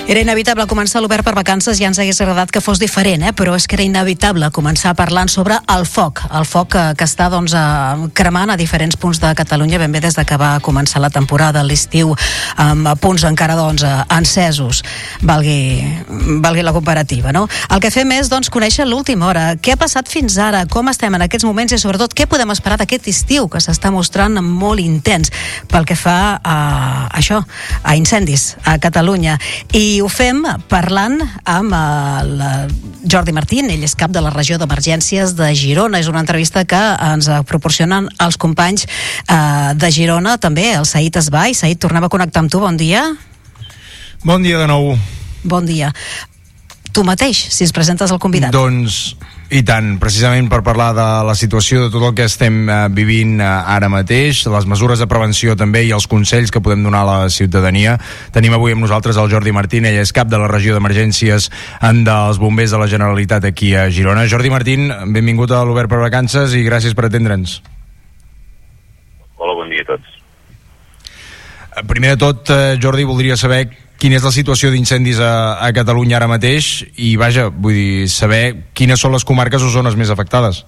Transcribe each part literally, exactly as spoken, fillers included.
Era inevitable començar l'Obert per Vacances, ja ens hagués agradat que fos diferent, eh? Però és que era inevitable començar parlant sobre el foc, el foc que, que està doncs, a, cremant a diferents punts de Catalunya, ben bé des de que va començar la temporada, l'estiu, amb punts encara doncs, encesos, valgui, valgui la comparativa, no? El que fem és doncs, conèixer l'última hora, què ha passat fins ara, com estem en aquests moments i sobretot què podem esperar d'aquest estiu que s'està mostrant molt intens pel que fa a això, a incendis a Catalunya. I ho fem parlant amb el Jordi Martín, ell és cap de la regió d'emergències de Girona. És una entrevista que ens proporcionen els companys eh, de Girona, també el Saïd Esbai. Saïd, tornem a connectar amb tu, bon dia. Bon dia de nou. Bon dia. Tu mateix, si ens presentes el convidat. Doncs, i tant, precisament per parlar de la situació de tot el que estem eh, vivint eh, ara mateix, les mesures de prevenció també i els consells que podem donar a la ciutadania. Tenim avui amb nosaltres el Jordi Martín, ell és cap de la regió d'emergències dels bombers de la Generalitat aquí a Girona. Jordi Martín, benvingut a l'Obert per Vacances i gràcies per atendre'ns. Hola, bon dia a tots. Primer de tot, eh, Jordi, voldria saber quina és la situació d'incendis a, a Catalunya ara mateix i, vaja, vull dir, saber quines són les comarques o zones més afectades.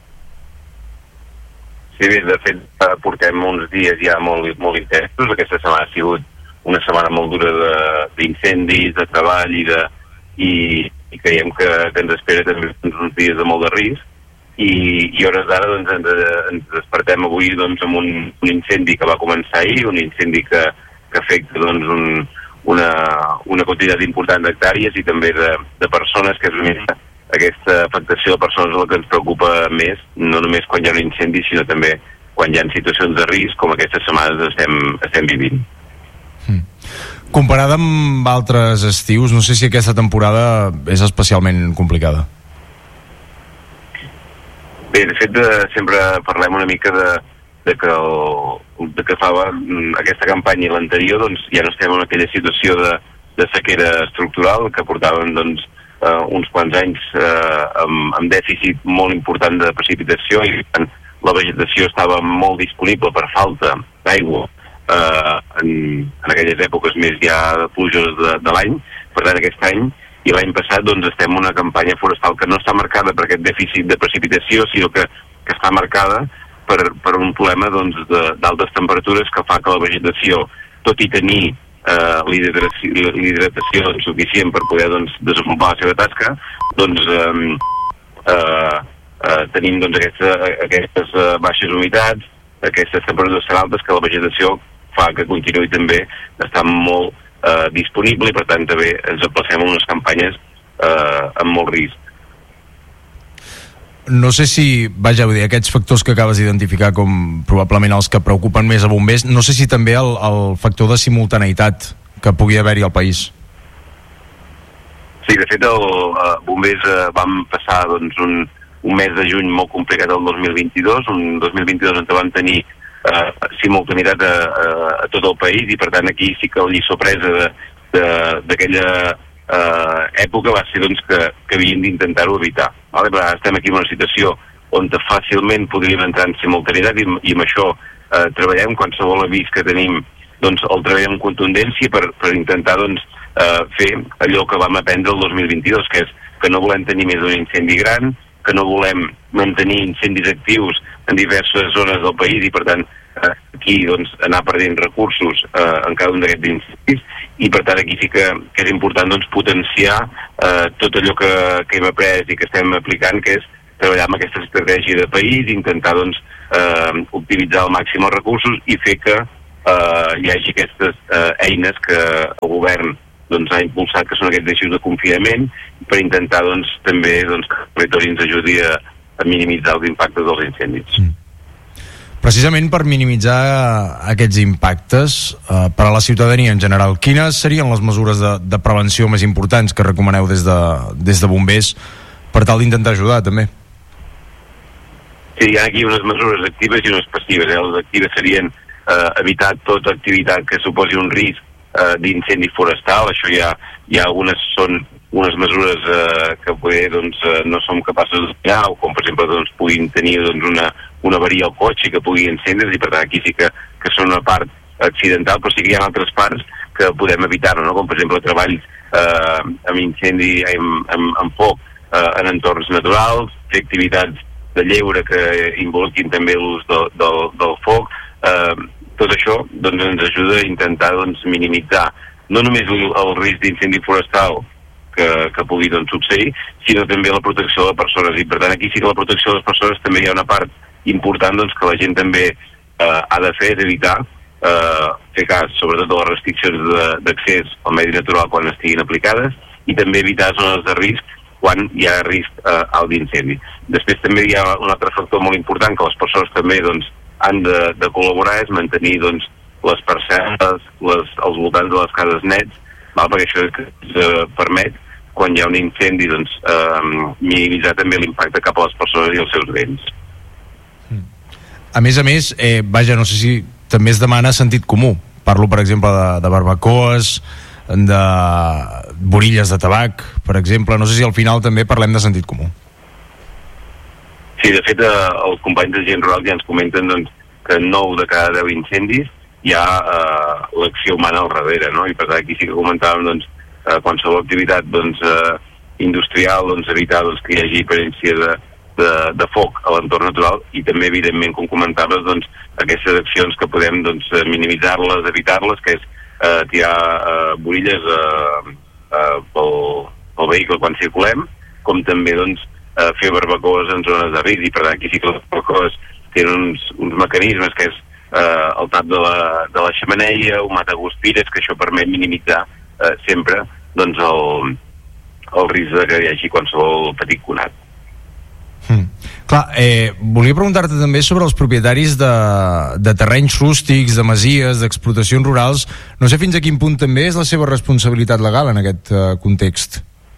Sí, bé, de fet, portem uns dies ja molt, molt intensos. Aquesta setmana ha sigut una setmana molt dura de, d'incendis, de treball i, de, i, i creiem que, que ens espera també uns dies de molt de risc. I, i hores d'ara doncs, ens, ens despertem avui doncs, amb un, un incendi que va començar ahir, un incendi que, que afecta doncs, un, una, una quantitat important d'hectàrees i també de, de persones, que és una, aquesta afectació de persones la que ens preocupa més, no només quan hi ha un incendi, sinó també quan hi ha situacions de risc com aquestes setmanes estem, estem vivint. Mm. Comparada amb altres estius, no sé si aquesta temporada és especialment complicada. Bé, de fet, de, sempre parlem una mica de, de que, el, de que fa aquesta campanya i l'anterior, doncs ja no estem en aquella situació de, de sequera estructural que portaven doncs, eh, uns quants anys eh, amb, amb dèficit molt important de precipitació i la vegetació estava molt disponible per falta d'aigua eh, en, en aquelles èpoques més ja plujoses de, de l'any. Per tant, aquest any i l'any passat doncs, estem en una campanya forestal que no està marcada per aquest dèficit de precipitació, sinó que, que està marcada per, per un problema doncs, de, d'altes temperatures que fa que la vegetació, tot i tenir eh, l'hidratació, l'hidratació doncs, suficient per poder doncs, desenvolupar la seva tasca, doncs eh, eh, eh, tenim doncs, aquesta, aquestes eh, baixes humitats, aquestes temperatures tan altes que la vegetació fa que continuï també estant molt Uh, disponible i per tant també ens aplacem en unes campanyes uh, amb molt risc. No sé si, vaja, vull dir, aquests factors que acabes d'identificar com probablement els que preocupen més a bombers, no sé si també el, el factor de simultaneïtat que pugui haver-hi al país. Sí, de fet el uh, bombers uh, vam passar doncs, un, un mes de juny molt complicat el dos mil vint-i-dos, un dos mil vint-i-dos on vam tenir Uh, simultaneïtat a, a, a tot el país i per tant aquí sí que la lliçó presa d'aquella uh, època va ser doncs, que, que havíem d'intentar-ho evitar. Vale? Però ara estem aquí en una situació on fàcilment podríem entrar en simultaneïtat i, i amb això uh, treballem. Qualsevol avís que tenim doncs, el treballem amb contundència per, per intentar doncs, uh, fer allò que vam aprendre el dos mil vint-i-dos, que és que no volem tenir més d'un incendi gran, que no volem mantenir incendis actius en diverses zones del país i per tant aquí doncs, anar perdent recursos eh, en cada un d'aquests incendis i per tant aquí sí que, que és important doncs, potenciar eh, tot allò que, que hem après i que estem aplicant, que és treballar amb aquesta estratègia de país, intentar doncs, eh, optimitzar al màxim els recursos i fer que eh, hi hagi aquestes eh, eines que el govern doncs, ha impulsat, que són aquests eixos de confinament, per intentar doncs, també doncs, que el territori ens ajudi a, a minimitzar els impactes dels incendis. Mm. Precisament per minimitzar aquests impactes eh, per a la ciutadania en general, quines serien les mesures de, de prevenció més importants que recomaneu des de, des de bombers per tal d'intentar ajudar també? Sí, hi ha aquí unes mesures actives i unes passives. Eh? Les actives serien eh, evitar tota activitat que suposi un risc Uh, d'incendi forestal. Això ja, ja algunes són unes mesures uh, que poder, doncs, uh, no som capaços de o com per exemple doncs, puguin tenir doncs, una, una avaria al cotxe que pugui encendre's i per tant aquí sí que, que són una part accidental, però sí que hi ha altres parts que podem evitar-ho, no? Com per exemple treballs eh, amb incendi, amb, amb, amb foc eh, en entorns naturals, fer activitats de lleure que involucrin també l'ús del, del, del foc. Eh, tot això doncs, ens ajuda a intentar doncs, minimitzar no només el, el risc d'incendi forestal que, que pugui doncs, succeir, sinó també la protecció de les persones. I per tant aquí sí que la protecció de les persones també hi ha una part important doncs, que la gent també eh, ha de fer, és evitar eh, fer cas sobretot de les restriccions d'accés al medi natural quan estiguin aplicades i també evitar zones de risc quan hi ha risc eh, alt d'incendi. Després també hi ha un altre factor molt important que les persones també doncs, han de, de col·laborar, és mantenir doncs, les parcel·les, les, els voltants de les cases nets, val? Perquè això ens eh, permet, quan hi ha un incendi, doncs, eh, minimitzar també l'impacte cap a les persones i els seus béns. A més a més, eh, vaja, no sé si també es demana sentit comú. Parlo, per exemple, de, de barbacoes, de borilles de tabac, per exemple. No sé si al final també parlem de sentit comú. Sí, de fet, eh, els companys de Gent Rural ja ens comenten doncs, que nou de cada deu incendis hi ha eh, l'acció humana al darrere, no? I per tant aquí sí que comentàvem doncs, eh, qualsevol activitat doncs, eh, industrial, doncs, evitar doncs, que hi hagi aparència de, de, de foc a l'entorn natural i també, evidentment, com comentaves, doncs, aquestes accions que podem doncs, minimitzar-les, evitar-les, que és eh, tirar eh, borilles eh, eh, pel, pel vehicle quan circulem, com també doncs, eh, fer barbacoes en zones de risc. I per tant aquí sí que les barbacoes tenen uns, uns mecanismes que és eh, el tap de la, de la xemeneia, un mataguspires, que això permet minimitzar eh, sempre doncs, el, el risc de que hi hagi qualsevol petit conat. Hmm. Clar, eh, volia preguntar-te també sobre els propietaris de, de terrenys rústics, de masies, d'explotacions rurals. No sé fins a quin punt també és la seva responsabilitat legal en aquest eh, context.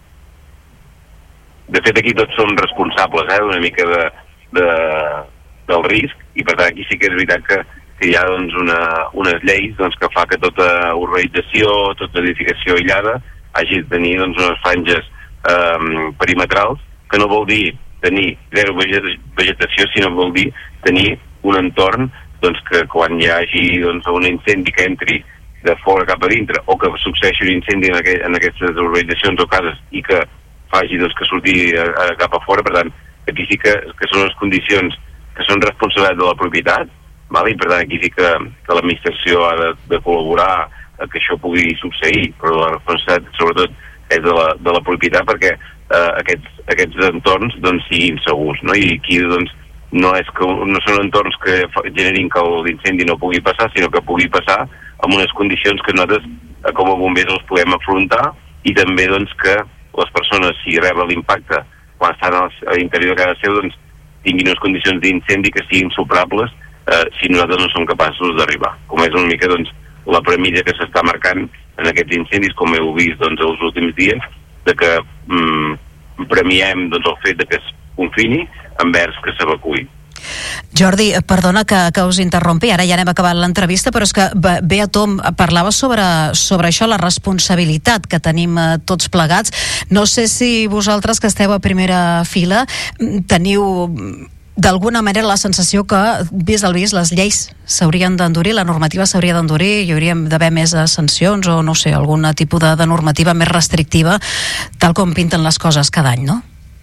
De fet, aquí tots som responsables eh, una mica de, de, del risc, i per tant aquí sí que és veritat que, que hi ha doncs, una, unes lleis doncs, que fa que tota urbanització, tota edificació aïllada hagi de tenir doncs, unes franges eh, perimetrals, que no vol dir tenir zero vegetació, sinó vol dir tenir un entorn doncs, que quan hi hagi doncs, un incendi que entri de fora cap a dintre o que succeeixi un incendi en, aqu en aquestes urbanitzacions o cases i que faci doncs, que surti a, a, cap a fora. Per tant, aquí sí que, que són les condicions que són responsabilitat de la propietat, val? I per tant aquí sí que, que l'administració ha de, de col·laborar a que això pugui succeir, però la responsabilitat sobretot és de la, de la propietat perquè eh, aquests, aquests entorns doncs, siguin segurs, no? I aquí doncs, no, és que, no són entorns que generin que l'incendi no pugui passar, sinó que pugui passar amb unes condicions que nosaltres eh, com a bombers els podem afrontar i també doncs, que les persones, si reben l'impacte quan estan a l'interior de casa seu, doncs, tinguin unes condicions d'incendi que siguin superables eh, si nosaltres no som capaços d'arribar. Com és una mica doncs, la premissa que s'està marcant en aquests incendis, com heu vist doncs, els últims dies, de que mm, premiem doncs, el fet de que es confini envers que s'evacuï. Jordi, perdona que, que us interrompi, ara ja anem acabant l'entrevista, però és que Bea Tom parlava sobre, sobre això, la responsabilitat que tenim eh, tots plegats. No sé si vosaltres, que esteu a primera fila, teniu d'alguna manera la sensació que, vist el vist, les lleis s'haurien d'endurir, la normativa s'hauria d'endurir, hi hauria d'haver més sancions o, no sé, algun tipus de, de normativa més restrictiva, tal com pinten les coses cada any, no?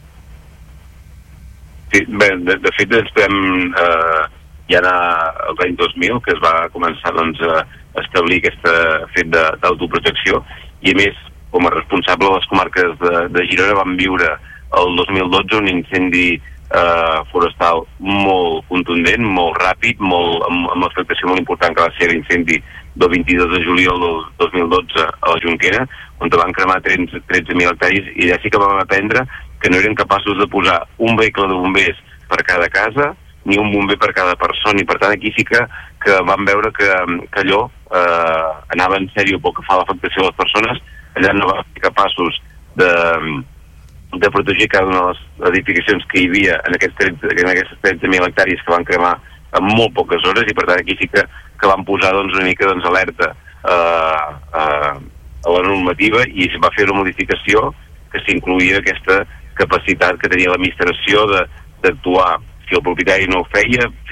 Sí, bé, de, de fet ens podem eh, ja anar als anys dos mil, que es va començar doncs, a establir aquest fet d'autoprotecció, i a més, com a responsable de les comarques de, de Girona, vam viure el dos mil dotze un incendi eh, forestal molt contundent, molt ràpid, molt, amb, amb una afectació molt important, que va ser l'incendi del vint-i-dos de juliol del dos mil dotze a la Jonquera, on van cremar tretze mil hectàrees, i allà sí que vam aprendre que no eren capaços de posar un vehicle de bombers per cada casa, ni un bomber per cada persona, i per tant aquí sí que, que vam veure que, que allò eh, anava en sèrio pel que fa a l'afectació de les persones. Allà no vam ser capaços de, de protegir cada una de les edificacions que hi havia en, aquests tretze, en aquestes tretze mil hectàrees que van cremar en molt poques hores, i per tant aquí sí que, que vam posar doncs, una mica doncs, alerta eh, eh, a la normativa, i es va fer una modificació que s'incluïa aquesta capacitat que tenia l'administració d'actuar si el propietari no ho feia, fent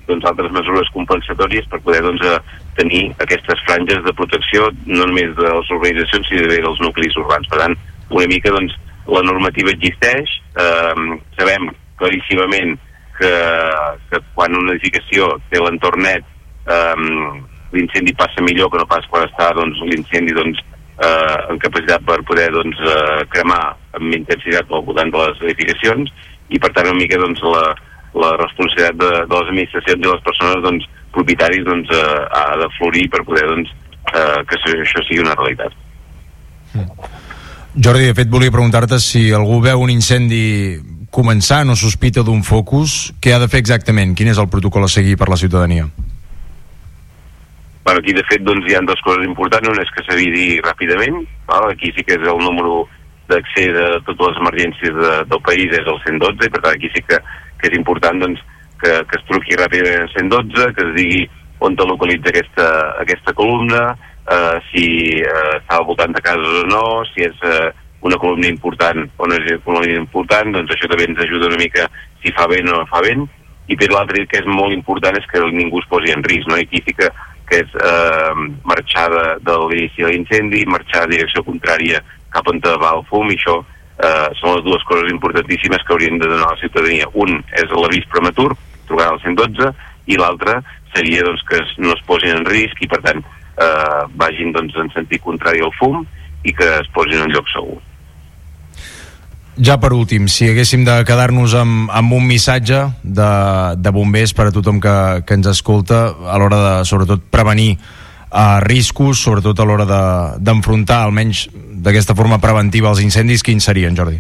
doncs, altres mesures compensatòries per poder doncs, tenir aquestes franges de protecció no només de les urbanitzacions sinó també dels nuclis urbans. Per tant, una mica doncs, la normativa existeix, eh, sabem claríssimament que, que quan una edificació té l'entorn net eh, l'incendi passa millor que no pas quan està doncs, l'incendi doncs, eh, en capacitat per poder doncs, eh, cremar amb intensitat al voltant de les edificacions i per tant una mica doncs, la, la responsabilitat de, de les administracions i les persones doncs, propietaris doncs, eh, ha de florir per poder doncs, eh, que això sigui una realitat. Jordi, de fet volia preguntar-te si algú veu un incendi començant o sospita d'un focus, què ha de fer exactament? Quin és el protocol a seguir per la ciutadania? Bueno, aquí de fet doncs, hi ha dues coses importants. Una és que s'avisi ràpidament, val? Aquí sí que és el número d'accés a totes les emergències de, del país és el cent dotze i per tant aquí sí que, que és important doncs, que, que es truqui ràpidament al cent dotze, que es digui on te localitza aquesta, aquesta columna, eh, si eh, està al voltant de cases o no, si és eh, una columna important o no és una columna important, doncs això també ens ajuda una mica si fa vent o no fa vent. I per l'altre que és molt important és que ningú es posi en risc, no? I aquí sí que, que és eh, marxar de, de l'inici de l'incendi, marxar a direcció contrària cap on va el fum, i això eh, són les dues coses importantíssimes que haurien de donar a la ciutadania. Un és l'avís prematur, trucant al cent dotze, i l'altre seria doncs, que no es posin en risc i per tant eh, vagin doncs, en sentit contrari al fum i que es posin en lloc segur. Ja per últim, si haguéssim de quedar-nos amb, amb un missatge de, de bombers per a tothom que, que ens escolta a l'hora de, sobretot, prevenir uh, riscos, sobretot a l'hora de, d'enfrontar, almenys d'aquesta forma preventiva, els incendis, quins serien, Jordi?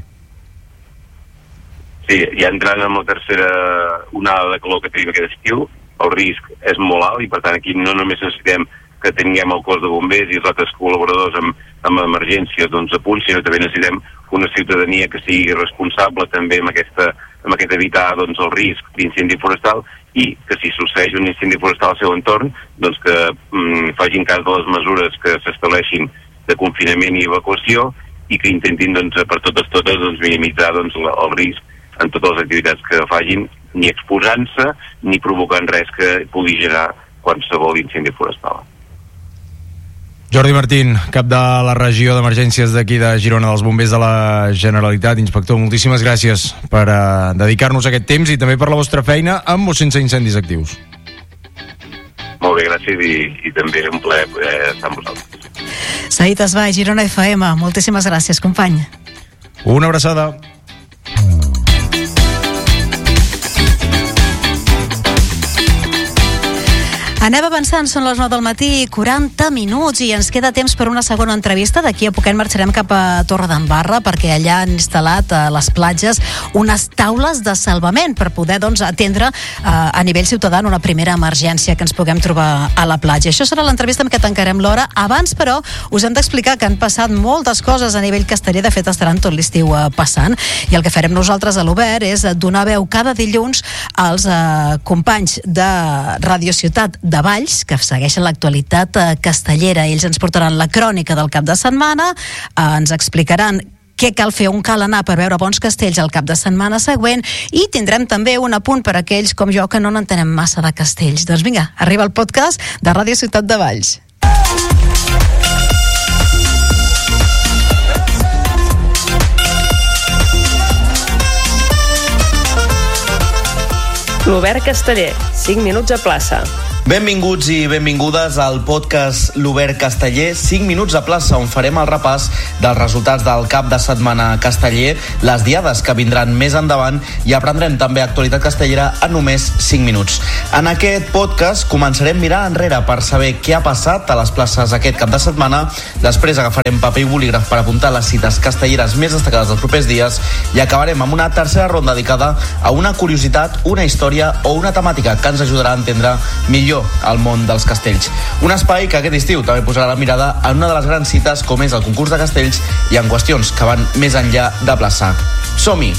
Sí, ja entrant en la tercera onada de calor que tenim aquest estiu, el risc és molt alt i per tant aquí no només necessitem que tinguem el cos de bombers i els altres col·laboradors amb, amb emergències doncs, a punt, sinó també necessitem una ciutadania que sigui responsable també amb, aquesta, amb aquest evitar doncs, el risc d'incendi forestal i que si succeeix un incendi forestal al seu entorn doncs que mm, facin cas de les mesures que s'estableixin de confinament i evacuació i que intentin doncs, per totes totes doncs, minimitzar doncs, el, el risc en totes les activitats que facin, ni exposant-se ni provocant res que pugui generar qualsevol incendi forestal. Jordi Martín, cap de la regió d'emergències d'aquí de Girona, dels bombers de la Generalitat. Inspector, moltíssimes gràcies per uh, dedicar-nos aquest temps i també per la vostra feina amb o sense incendis actius. Molt bé, gràcies i, i també un plaer poder estar amb vosaltres. Saïd Esbai, Girona F M, moltíssimes gràcies, company. Una abraçada. Anem avançant, són les nou del matí, quaranta minuts, i ens queda temps per una segona entrevista. D'aquí a poquet marxarem cap a Torredembarra perquè allà han instal·lat a les platges unes taules de salvament per poder doncs, atendre eh, a nivell ciutadà una primera emergència que ens puguem trobar a la platja. Això serà l'entrevista amb què tancarem l'hora. Abans, però, us hem d'explicar que han passat moltes coses a nivell casteller. De fet, estaran tot l'estiu eh, passant, i el que farem nosaltres a l'Obert és donar veu cada dilluns als eh, companys de Radio Ciutat de Valls, que segueixen l'actualitat eh, castellera. Ells ens portaran la crònica del cap de setmana, eh, ens explicaran què cal fer, on cal anar per veure bons castells el cap de setmana següent, i tindrem també un apunt per a aquells com jo que no n'entenem massa de castells. Doncs vinga, arriba el podcast de Ràdio Ciutat de Valls. L'Obert Casteller, cinc minuts a plaça. Benvinguts i benvingudes al podcast L'Obert Casteller, cinc minuts a plaça, on farem el repàs dels resultats del cap de setmana casteller, les diades que vindran més endavant, i aprendrem també actualitat castellera en només cinc minuts. En aquest podcast començarem mirant enrere per saber què ha passat a les places aquest cap de setmana, després agafarem paper i bolígraf per apuntar les cites castelleres més destacades dels propers dies, i acabarem amb una tercera ronda dedicada a una curiositat, una història o una temàtica que ens ajudarà a entendre millor al món dels castells. Un espai que aquest estiu també posarà la mirada en una de les grans cites com és el concurs de castells i en qüestions que van més enllà de plaça. Som-hi!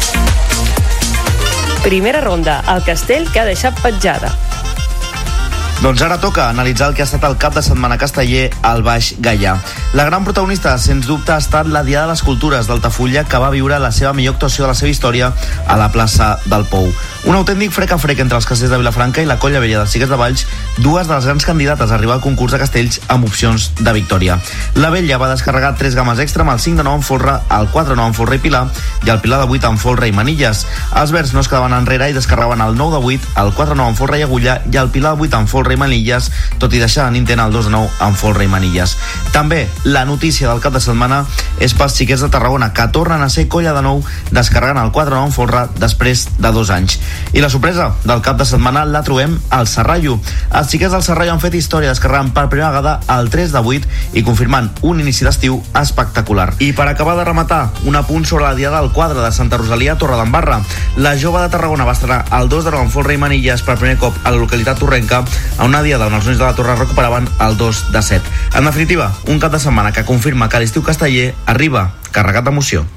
Primera ronda, el castell que ha deixat petjada. Doncs ara toca analitzar el que ha estat el cap de setmana casteller al Baix Gaià. La gran protagonista, sens dubte, ha estat la Diada de les Cultures d'Altafulla, que va viure la seva millor actuació de la seva història a la plaça del Pou. Un autèntic frec a frec entre els castells de Vilafranca i la Colla Vella dels Xiquets de Valls, dues de les grans candidates a arribar al concurs de castells amb opcions de victòria. La Vella va descarregar tres games extra amb el cinc de nou en folre, el quatre de nou en folre i pilar i el pilar de vuit en folre i manilles. Els verds no es quedaven enrere i descarregaven el nou de vuit, el quatre de nou en folre i agulla i el pilar de vuit en folre i manilles, tot i deixar en intent el dos de nou en folre i manilles. També la notícia del cap de setmana és pels xiquets de Tarragona, que tornen a ser colla de nou descarregant el quatre de nou en folre després de dos anys. I la sorpresa del cap de setmana la trobem al Serrallo. Els xiquets del Serrallo han fet història descarregant per primera vegada el tres de vuit i confirmant un inici d'estiu espectacular. I per acabar de rematar, un apunt sobre la Diada del Quadre de Santa Rosalia a Torredembarra. La jove de Tarragona va estrenar el dos de nou en folre i manilles per primer cop a la localitat torrenca, a una Diada on els nois de la Torre recuperaven el dos de set. En definitiva, un cap de setmana que confirma que l'estiu casteller arriba carregat d'emoció.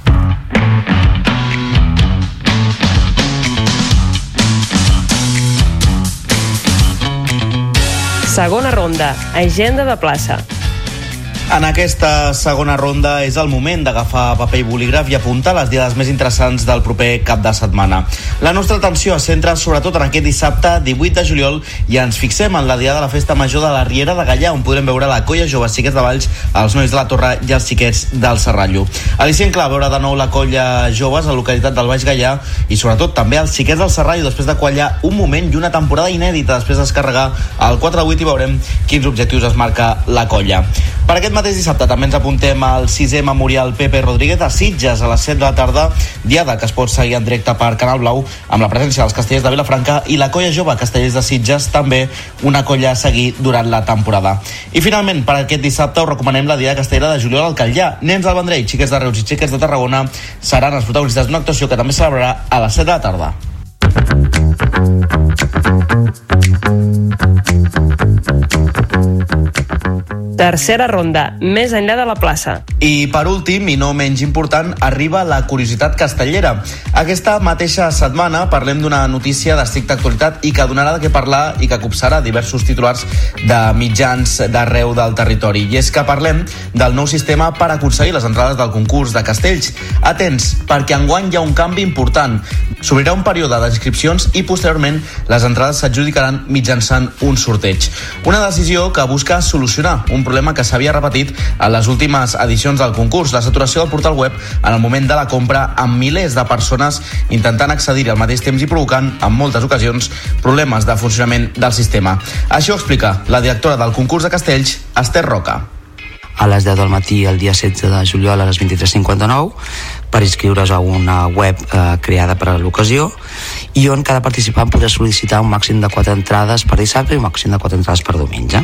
Segona ronda, agenda de plaça. En aquesta segona ronda és el moment d'agafar paper i bolígraf i apuntar les diades més interessants del proper cap de setmana. La nostra atenció es centra sobretot en aquest dissabte divuit de juliol i ens fixem en la diada de la Festa Major de la Riera de Gaià, on podrem veure la colla jove Xiquets de Valls, els nois de la Torre i els xiquets del Serrallo. Al·licient clar veure de nou la colla joves a la localitat del Baix Gaià i sobretot també els xiquets del Serrallo després de quallar un moment i una temporada inèdita després de descarregar el quatre de vuit i veurem quins objectius es marca la colla. Per aquest mateix dissabte també ens apuntem al sisè Memorial Pepe Rodríguez a Sitges a les set de la tarda, diada que es pot seguir en directe per Canal Blau amb la presència dels castellers de Vilafranca i la colla jove Castellers de Sitges, també una colla a seguir durant la temporada. I finalment, per aquest dissabte us recomanem la Diada Castellera de juliol al Catllar. Nens del Vendrell, xiquets de Reus i xiquets de Tarragona seran els protagonistes d'una actuació que també celebrarà a les set de la tarda. Tercera ronda, més enllà de la plaça. I per últim, i no menys important, arriba la curiositat castellera. Aquesta mateixa setmana parlem d'una notícia d'estricta actualitat i que donarà de què parlar i que copsarà diversos titulars de mitjans d'arreu del territori. I és que parlem del nou sistema per aconseguir les entrades del concurs de castells. Atents, perquè enguany hi ha un canvi important. S'obrirà un període d'inscripcions i posteriorment les entrades s'adjudicaran mitjançant un sorteig. Una decisió que busca solucionar un problema que s'havia repetit en les últimes edicions del concurs, la saturació del portal web en el moment de la compra amb milers de persones intentant accedir al mateix temps i provocant, en moltes ocasions, problemes de funcionament del sistema. Això ho explica la directora del concurs de castells, Esther Roca. A les deu del matí el dia setze de juliol a les vint-i-tres cinquanta-nou per inscriure's a una web eh, creada per a l'ocasió i on cada participant podrà sol·licitar un màxim de quatre entrades per dissabte i un màxim de quatre entrades per diumenge.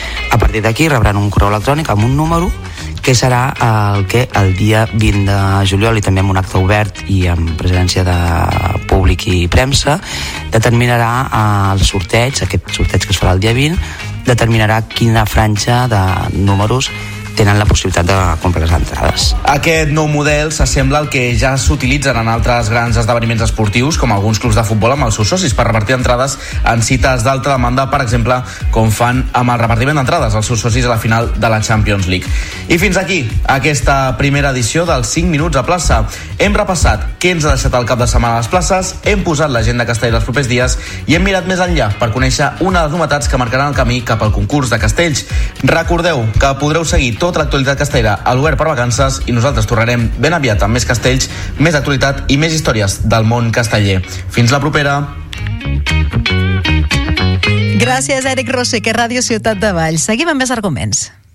A partir d'aquí rebran un correu electrònic amb un número que serà el que el dia vint de juliol i també amb un acte obert i amb presència de públic i premsa determinarà el sorteig, aquest sorteig que es farà el dia vint, determinarà quina franja de números tenen la possibilitat de comprar les entrades. Aquest nou model s'assembla al que ja s'utilitzen en altres grans esdeveniments esportius, com alguns clubs de futbol amb els seus socis, per repartir entrades en cites d'alta demanda, per exemple, com fan amb el repartiment d'entrades als seus socis a la final de la Champions League. I fins aquí, aquesta primera edició dels cinc minuts a plaça. Hem repassat què ens ha deixat el cap de setmana a les places, hem posat l'agenda castellera dels propers dies i hem mirat més enllà per conèixer una de les novetats que marcaran el camí cap al concurs de castells. Recordeu que podreu seguir tot tota l'actualitat castellera al Obert per Vacances i nosaltres tornarem ben aviat amb més castells, més actualitat i més històries del món casteller. Fins la propera! Gràcies, Eric Rosé, que Ràdio Ciutat de Valls. Seguim amb més arguments.